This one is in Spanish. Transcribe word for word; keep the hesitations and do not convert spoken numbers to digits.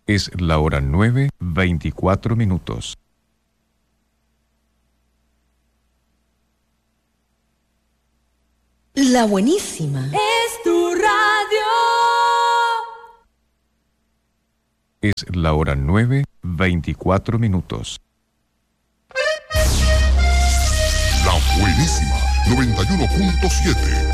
Es la hora nueve, veinticuatro minutos. La buenísima. Es tu radio. Es la hora nueve, veinticuatro minutos. La buenísima noventa y uno punto siete.